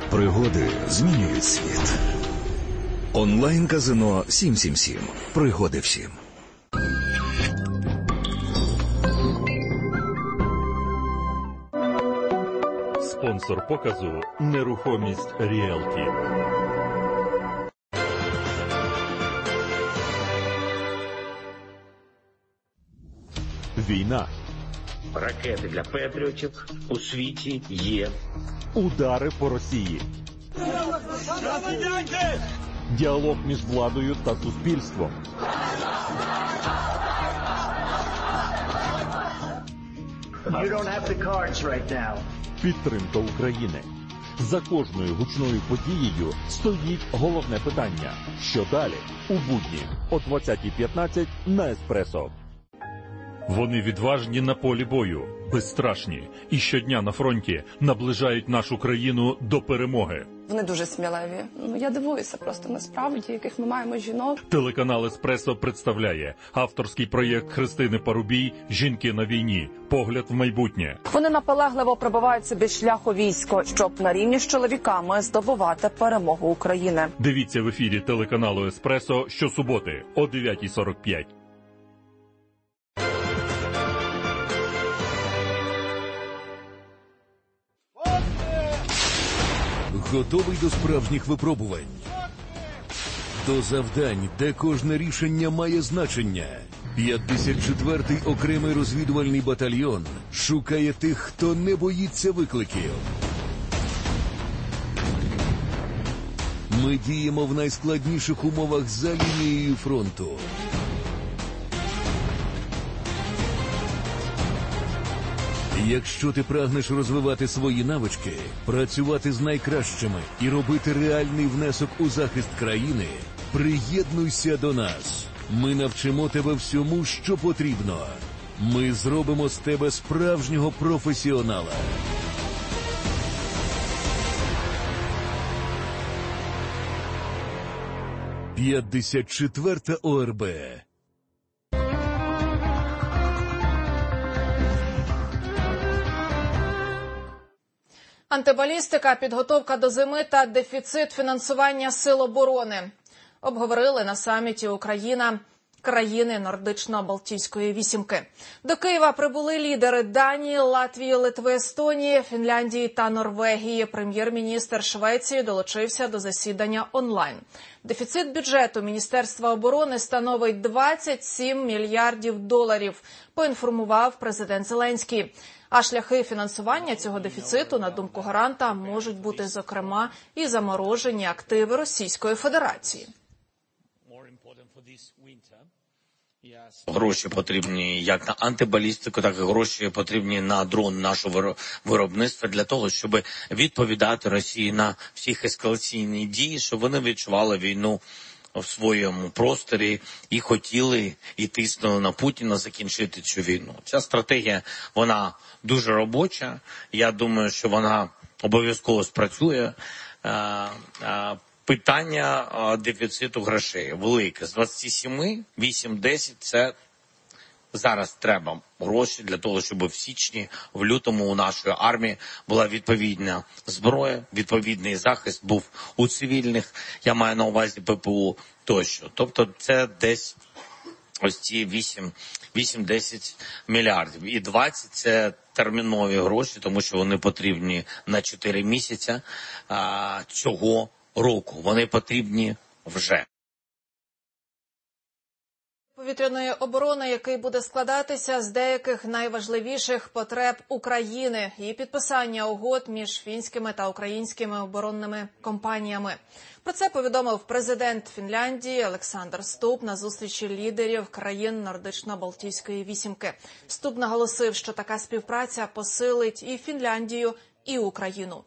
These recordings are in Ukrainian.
Пригоди змінюють світ. Онлайн-казино 777. Пригоди всім. Спонсор показу «Нерухомість Ріелті». Війна. Ракети для Петріотів у світі є. Удари по Росії. Діалог між владою та суспільством. You don't have the cards right now. Підтримка України. За кожною гучною подією стоїть головне питання. Що далі? У будні о 20:15 на Еспресо. Вони відважні на полі бою, безстрашні і щодня на фронті наближають нашу країну до перемоги. Вони дуже сміливі. Я дивуюся просто насправді, яких ми маємо жінок. Телеканал «Еспресо» представляє авторський проєкт Христини Парубій «Жінки на війні. Погляд в майбутнє». Вони наполегливо пробивають собі шлях у військо, щоб на рівні з чоловіками здобувати перемогу України. Дивіться в ефірі телеканалу «Еспресо» щосуботи о 9:45. Готовий до справжніх випробувань? До завдань, де кожне рішення має значення. 54-й окремий розвідувальний батальйон шукає тих, хто не боїться викликів. Ми діємо в найскладніших умовах за лінією фронту. Якщо ти прагнеш розвивати свої навички, працювати з найкращими і робити реальний внесок у захист країни, приєднуйся до нас. Ми навчимо тебе всьому, що потрібно. Ми зробимо з тебе справжнього професіонала. – 54-та ОРБ. Антибалістика, підготовка до зими та дефіцит фінансування сил оборони. Обговорили на саміті Україна країни Нордично-Балтійської вісімки. До Києва прибули лідери Данії, Латвії, Литви, Естонії, Фінляндії та Норвегії. Прем'єр-міністр Швеції долучився до засідання онлайн. Дефіцит бюджету Міністерства оборони становить 27 мільярдів доларів, поінформував президент Зеленський. А шляхи фінансування цього дефіциту, на думку гаранта, можуть бути, зокрема, і заморожені активи Російської Федерації. Гроші потрібні як на антибалістику, так і гроші потрібні на дрон нашого виробництва для того, щоб відповідати Росії на всіх ескалаційні дії, щоб вони відчували війну в своєму просторі і хотіли, і тиснули на Путіна закінчити цю війну. Ця стратегія, вона дуже робоча. Я думаю, що вона обов'язково спрацює. Питання дефіциту грошей велике. З 27, 8-10 – це зараз треба гроші для того, щоб в січні, в лютому у нашої армії була відповідна зброя, відповідний захист був у цивільних, я маю на увазі ППУ тощо. Тобто це десь ось ці 8-10 мільярдів. І 20 – це термінові гроші, тому що вони потрібні на 4 місяці цього року. Вони потрібні вже. Повітряної оборони, який буде складатися з деяких найважливіших потреб України і підписання угод між фінськими та українськими оборонними компаніями. Про це повідомив президент Фінляндії Олександр Стуб на зустрічі лідерів країн Нордично-Балтійської вісімки. Стуб наголосив, що така співпраця посилить і Фінляндію, і Україну.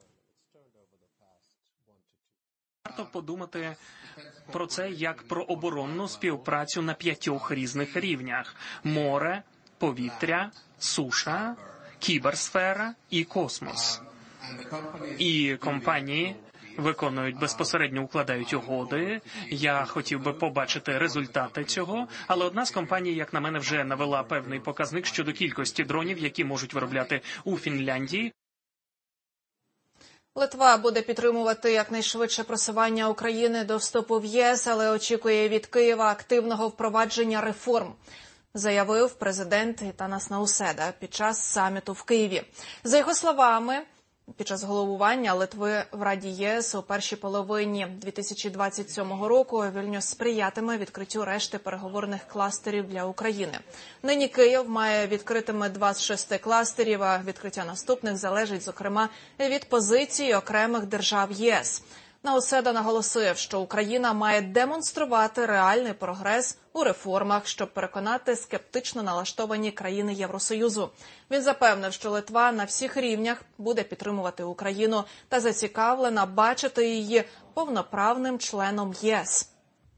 Варто подумати про це як про оборонну співпрацю на 5 різних рівнях: море, повітря, суша, кіберсфера і космос. І компанії виконують безпосередньо, укладають угоди. Я хотів би побачити результати цього, але одна з компаній, як на мене, вже навела певний показник щодо кількості дронів, які можуть виробляти у Фінляндії. Литва буде підтримувати якнайшвидше просування України до вступу в ЄС, але очікує від Києва активного впровадження реформ, заявив президент Гітанас Науседа під час саміту в Києві. За його словами, під час головування Литви в Раді ЄС у першій половині 2027 року Вільнюс сприятиме відкриттю решти переговорних кластерів для України. Нині Київ має відкритими 2 з 6 кластерів, а відкриття наступних залежить, зокрема, від позиції окремих держав ЄС. Науседа наголосив, що Україна має демонструвати реальний прогрес у реформах, щоб переконати скептично налаштовані країни Євросоюзу. Він запевнив, що Литва на всіх рівнях буде підтримувати Україну та зацікавлена бачити її повноправним членом ЄС.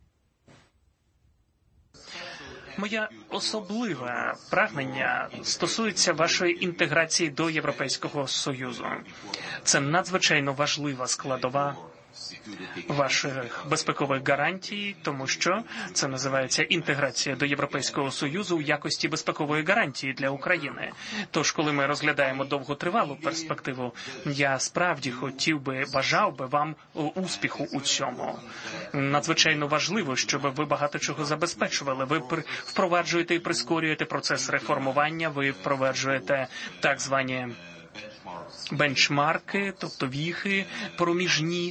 Моє особливе прагнення стосується вашої інтеграції до Європейського Союзу. Це надзвичайно важлива складова ваших безпекових гарантій, тому що це називається інтеграція до Європейського Союзу у якості безпекової гарантії для України. Тож, коли ми розглядаємо довготривалу перспективу, я справді бажав би вам успіху у цьому. Надзвичайно важливо, щоб ви багато чого забезпечували. Ви впроваджуєте і прискорюєте процес реформування, ви впроваджуєте так звані бенчмарки, тобто віхи проміжні.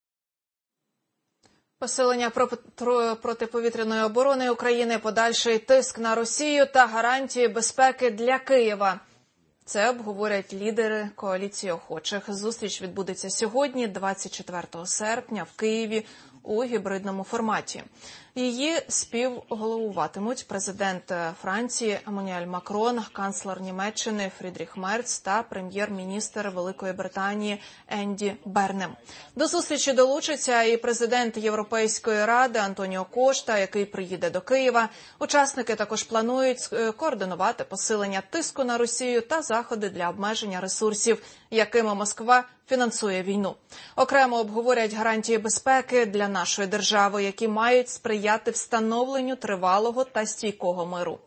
Посилення протиповітряної оборони України, подальший тиск на Росію та гарантії безпеки для Києва. Це обговорять лідери коаліції охочих. Зустріч відбудеться сьогодні, 24 серпня, в Києві у гібридному форматі. Її співголовуватимуть президент Франції Еммануель Макрон, канцлер Німеччини Фрідріх Мерц та прем'єр-міністр Великої Британії Енді Бернем. До зустрічі долучиться і президент Європейської ради Антоніо Кошта, який приїде до Києва. Учасники також планують координувати посилення тиску на Росію та заходи для обмеження ресурсів, якими Москва фінансує війну. Окремо обговорять гарантії безпеки для нашої держави, які мають сприяти встановленню тривалого та стійкого миру.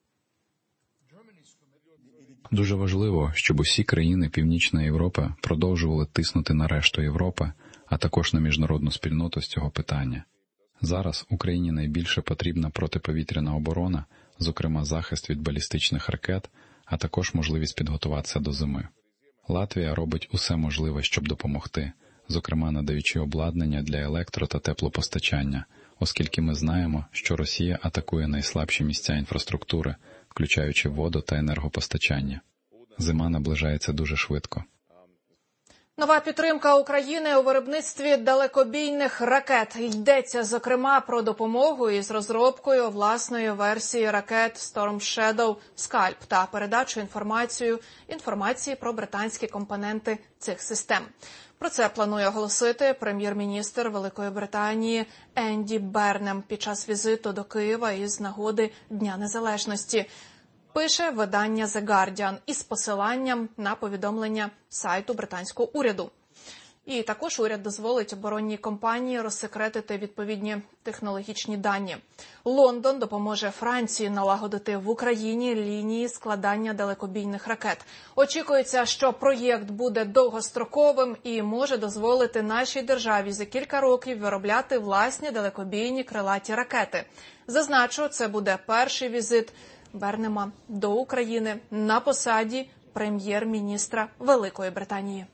Дуже важливо, щоб усі країни Північної Європи продовжували тиснути на решту Європи, а також на міжнародну спільноту з цього питання. Зараз Україні найбільше потрібна протиповітряна оборона, зокрема захист від балістичних ракет, а також можливість підготуватися до зими. Латвія робить усе можливе, щоб допомогти, зокрема надаючи обладнання для електро- та теплопостачання, оскільки ми знаємо, що Росія атакує найслабші місця інфраструктури, включаючи воду та енергопостачання. Зима наближається дуже швидко. Нова підтримка України у виробництві далекобійних ракет. Йдеться, зокрема, про допомогу із розробкою власної версії ракет Storm Shadow Scalp та передачу інформації про британські компоненти цих систем. Про це планує оголосити прем'єр-міністр Великої Британії Енді Бернем під час візиту до Києва із нагоди Дня Незалежності. Пише видання The Guardian із посиланням на повідомлення сайту британського уряду. І також уряд дозволить оборонній компанії розсекретити відповідні технологічні дані. Лондон допоможе Франції налагодити в Україні лінії складання далекобійних ракет. Очікується, що проєкт буде довгостроковим і може дозволити нашій державі за кілька років виробляти власні далекобійні крилаті ракети. Зазначу, це буде перший візит Бернема до України на посаді прем'єр-міністра Великої Британії.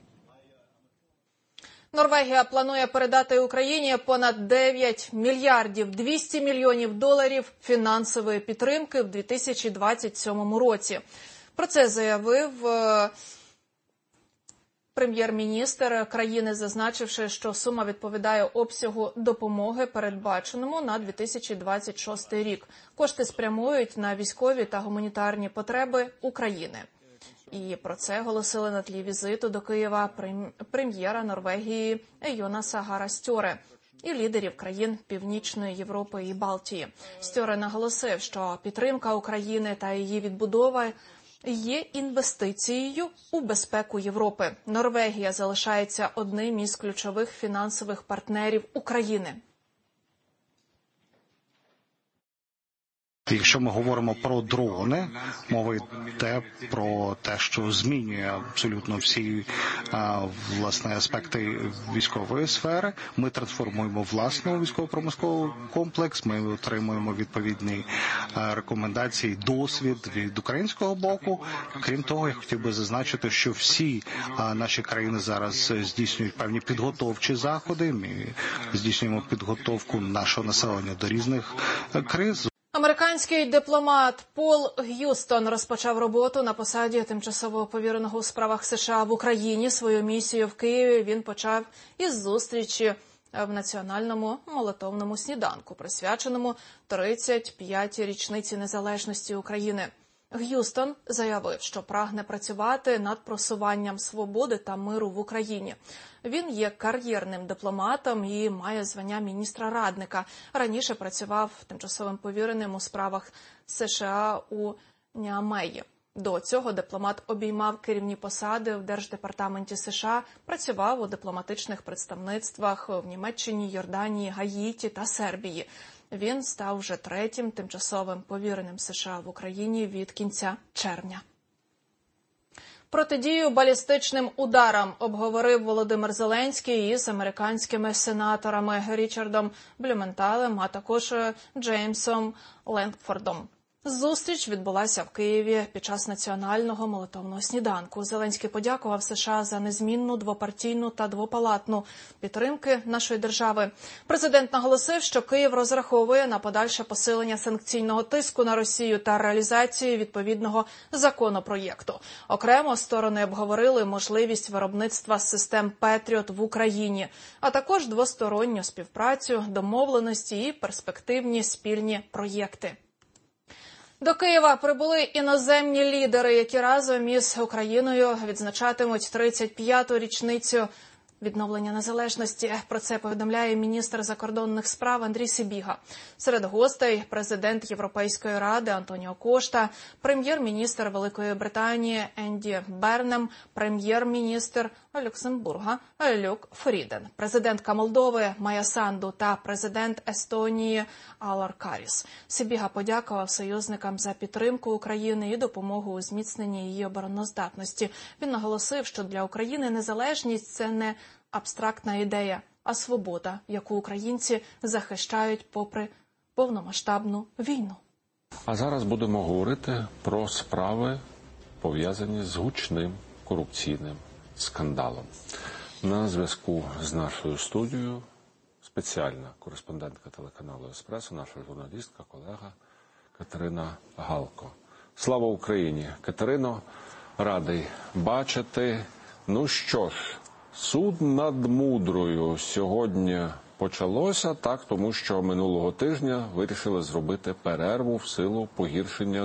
Норвегія планує передати Україні понад 9 мільярдів 200 мільйонів доларів фінансової підтримки в 2027 році. Про це заявив прем'єр-міністр країни, зазначивши, що сума відповідає обсягу допомоги, передбаченому на 2026 рік. Кошти спрямують на військові та гуманітарні потреби України. І про це оголосили на тлі візиту до Києва прем'єра Норвегії Йонаса Гара Стьоре і лідерів країн Північної Європи і Балтії. Стьоре наголосив, що підтримка України та її відбудова є інвестицією у безпеку Європи. Норвегія залишається одним із ключових фінансових партнерів України. Якщо ми говоримо про дрони, мова йде про те, що змінює абсолютно всі власне аспекти військової сфери. Ми трансформуємо власний військово-промисловий комплекс, ми отримуємо відповідні рекомендації, досвід від українського боку. Крім того, я хотів би зазначити, що всі наші країни зараз здійснюють певні підготовчі заходи. Ми здійснюємо підготовку нашого населення до різних криз. Американський дипломат Пол Г'юстон розпочав роботу на посаді тимчасового повіреного у справах США в Україні. Свою місію в Києві він почав із зустрічі в національному молитовному сніданку, присвяченому 35-й річниці незалежності України. Г'юстон заявив, що прагне працювати над просуванням свободи та миру в Україні. Він є кар'єрним дипломатом і має звання міністра-радника. Раніше працював тимчасовим повіреним у справах США у Ніамеї. До цього дипломат обіймав керівні посади в Держдепартаменті США, працював у дипломатичних представництвах в Німеччині, Йорданії, Гаїті та Сербії. Він став вже третім тимчасовим повіреним США в Україні від кінця червня. Протидію балістичним ударам обговорив Володимир Зеленський із американськими сенаторами Річардом Блюменталем, а також Джеймсом Леңфордом. Зустріч відбулася в Києві під час національного молитовного сніданку. Зеленський подякував США за незмінну двопартійну та двопалатну підтримки нашої держави. Президент наголосив, що Київ розраховує на подальше посилення санкційного тиску на Росію та реалізацію відповідного законопроєкту. Окремо сторони обговорили можливість виробництва систем «Петріот» в Україні, а також двосторонню співпрацю, домовленості і перспективні спільні проєкти. До Києва прибули іноземні лідери, які разом із Україною відзначатимуть 35-ту річницю відновлення незалежності. Про це повідомляє міністр закордонних справ Андрій Сибіга. Серед гостей – президент Європейської ради Антоніо Кошта, прем'єр-міністр Великої Британії Енді Бернем, прем'єр-міністр Люксембурга Люк Фріден, президентка Молдови Майя Санду та президент Естонії Алар Каріс. Сибіга подякував союзникам за підтримку України і допомогу у зміцненні її обороноздатності. Він наголосив, що для України незалежність – це не абстрактна ідея, а свобода, яку українці захищають попри повномасштабну війну. А зараз будемо говорити про справи, пов'язані з гучним корупційним скандалом. На зв'язку з нашою студією спеціальна кореспондентка телеканалу «Еспресо», наша журналістка, колега Катерина Галко. Слава Україні! Катерино, радий бачити. Ну що ж, суд над Мудрою сьогодні почалося, так, тому що минулого тижня вирішили зробити перерву в силу погіршення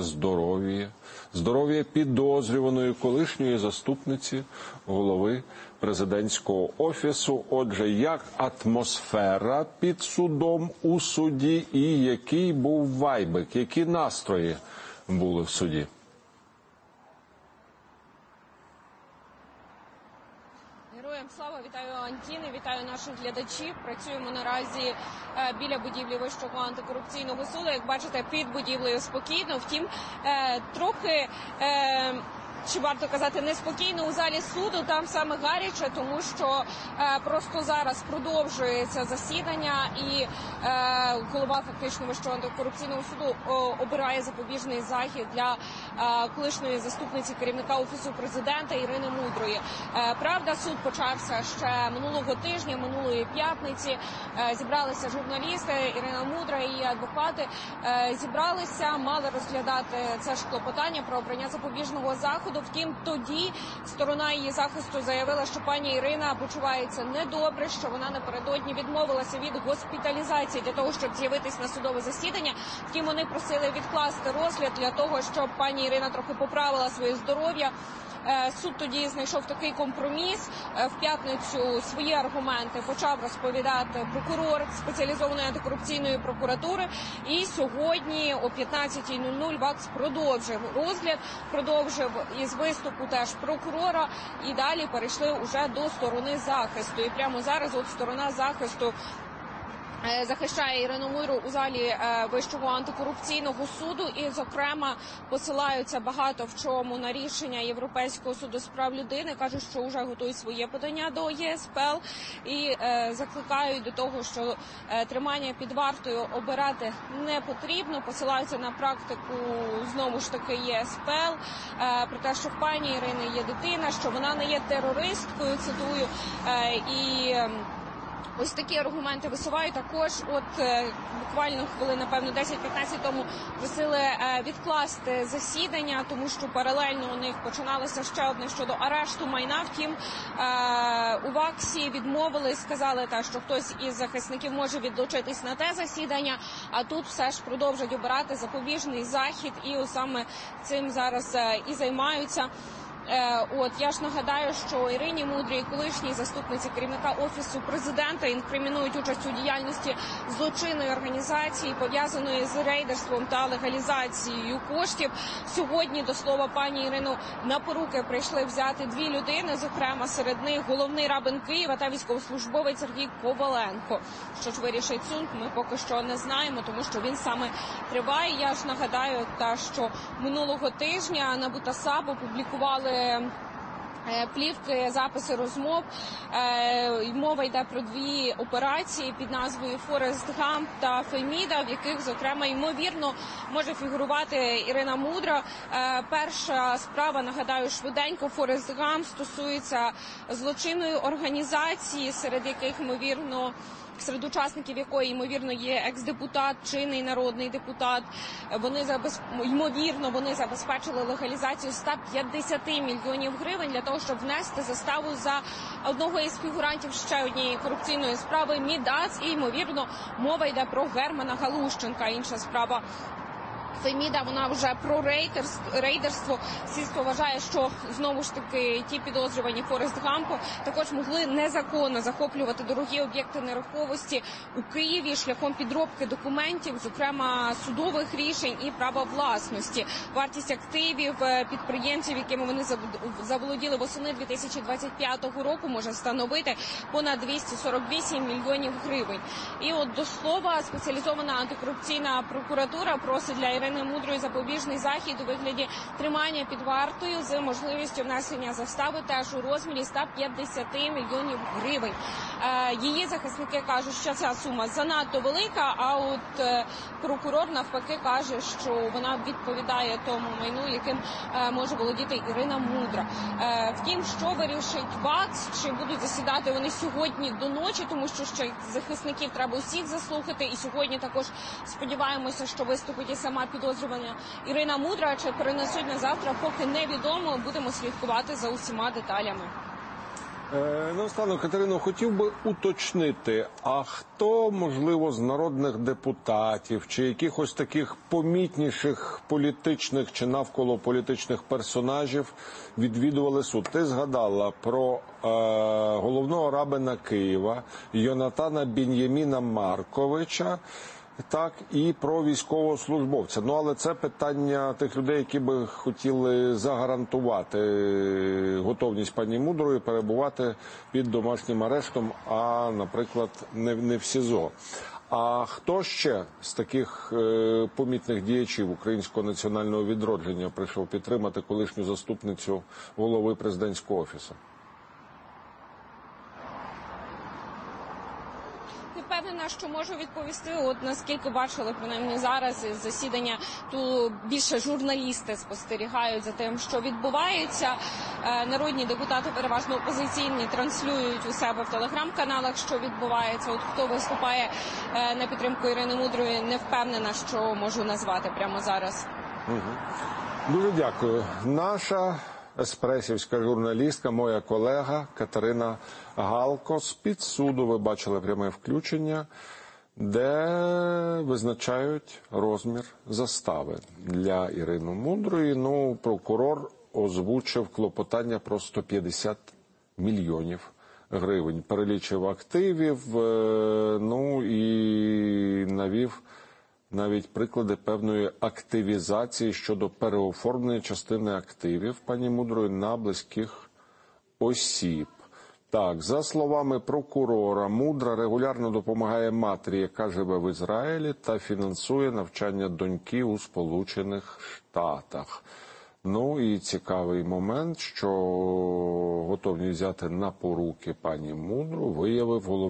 здоров'я підозрюваної колишньої заступниці голови президентського офісу. Отже, як атмосфера під судом у суді і який був вайбик, які настрої були в суді? Слава, вітаю Антіни, вітаю наших глядачів. Працюємо наразі біля будівлі Вищого антикорупційного суду. Як бачите, під будівлею спокійно, втім, трохи, чи варто казати, неспокійно у залі суду, там саме гаряче, тому що просто зараз продовжується засідання і голова фактично Вищого антикорупційного суду обирає запобіжний захід для колишньої заступниці керівника Офісу президента Ірини Мудрої. Правда, суд почався ще минулого тижня, минулої п'ятниці. Зібралися журналісти, Ірина Мудра і її адвокати. Зібралися, мали розглядати це ж клопотання про обрання запобіжного заходу. Втім, тоді сторона її захисту заявила, що пані Ірина почувається недобре, що вона напередодні відмовилася від госпіталізації для того, щоб з'явитись на судове засідання. Втім, вони просили відкласти розгляд для того, щоб пані Ірина трохи поправила своє здоров'я. Суд тоді знайшов такий компроміс. В п'ятницю свої аргументи почав розповідати прокурор спеціалізованої антикорупційної прокуратури. І сьогодні о 15:00 ВАКС продовжив розгляд, продовжив із виступу теж прокурора. І далі перейшли уже до сторони захисту. І прямо зараз от сторона захисту захищає Ірину Мудру у залі Вищого антикорупційного суду, і, зокрема, посилаються багато в чому на рішення Європейського суду з прав людини, кажуть, що вже готують своє подання до ЄСПЛ і закликають до того, що тримання під вартою обирати не потрібно, посилаються на практику, знову ж таки, ЄСПЛ, про те, що в пані Ірини є дитина, що вона не є терористкою, цитую, і ось такі аргументи висувають. Також буквально хвилин, напевно, 10-15 тому просили відкласти засідання, тому що паралельно у них починалося ще одне щодо арешту майна. Втім, у ВАКСі відмовились, сказали, що хтось із захисників може відлучитись на те засідання, а тут все ж продовжать обирати запобіжний захід, і саме цим зараз і займаються. Я ж нагадаю, що Ірині Мудрій, колишній заступниці керівника Офісу Президента, інкримінують участь у діяльності злочинної організації, пов'язаної з рейдерством та легалізацією коштів. Сьогодні, до слова, пані Ірину на поруки прийшли взяти дві людини, зокрема серед них головний рабин Києва та військовослужбовець Сергій Коваленко. Що ж вирішить суд, ми поки що не знаємо, тому що він саме триває. Я ж нагадаю, що минулого тижня НАБУ та САП опублікували плівки, записи розмов. Мова йде про дві операції під назвою «Форест Гамп» та «Феміда», в яких, зокрема, ймовірно, може фігурувати Ірина Мудра. Перша справа, нагадаю, швиденько, «Форест Гамп» стосується злочинної організації, серед яких, ймовірно, серед учасників якої, ймовірно, є екс-депутат, чинний народний депутат. Вони забезпечили легалізацію 150 мільйонів гривень для того, щоб внести заставу за одного із фігурантів ще однієї корупційної справи Мідац. І, ймовірно, мова йде про Германа Галущенка. Інша справа Феміда, вона вже про рейдерство. Слідство вважає, що, знову ж таки, ті підозрювані Форест Гампу також могли незаконно захоплювати дорогі об'єкти нерухомості у Києві шляхом підробки документів, зокрема судових рішень і права власності. Вартість активів підприємців, якими вони заволоділи восени 2025 року, може становити понад 248 мільйонів гривень. І до слова, спеціалізована антикорупційна прокуратура просить для Ірини Мудрої запобіжний захід у вигляді тримання під вартою з можливістю внесення застави теж у розмірі 150 мільйонів гривень. Її захисники кажуть, що ця сума занадто велика, а прокурор навпаки каже, що вона відповідає тому майну, яким може володіти Ірина Мудра. Втім, що вирішить ВАКС, чи будуть засідати вони сьогодні до ночі, тому що ще захисників треба усіх заслухати, і сьогодні також сподіваємося, що виступить і сама підозрювана Ірина Мудра, чи перенесуть на завтра, поки невідомо. Будемо слідкувати за усіма деталями. Наостанок, Катерино, хотів би уточнити, а хто, можливо, з народних депутатів чи якихось таких помітніших політичних чи навколо політичних персонажів відвідували суд? Ти згадала про головного рабина Києва Йонатана Бін'яміна Марковича, так, і про військовослужбовця. Але це питання тих людей, які би хотіли загарантувати готовність пані Мудрої перебувати під домашнім арештом, а, наприклад, не в СІЗО. А хто ще з таких помітних діячів українського національного відродження прийшов підтримати колишню заступницю голови президентського офісу? Впевнена, що можу відповісти. Наскільки бачили, принаймні зараз із засідання, тут більше журналісти спостерігають за тим, що відбувається. Народні депутати, переважно опозиційні, транслюють у себе в телеграм-каналах, що відбувається. Хто виступає на підтримку Ірини Мудрої, не впевнена, що можу назвати прямо зараз. Дуже дякую. Наша еспресівська журналістка, моя колега Катерина Галко з-під суду. Ви бачили пряме включення, де визначають розмір застави для Ірини Мудрої. Прокурор озвучив клопотання про 150 мільйонів гривень. Перелічив активів, і навів навіть приклади певної активізації щодо переоформлення частини активів пані Мудрої на близьких осіб. Так, за словами прокурора, Мудра регулярно допомагає матері, яка живе в Ізраїлі, та фінансує навчання доньки у Сполучених Штатах. Ну і цікавий момент, що готовність взяти на поруки пані Мудру виявив головний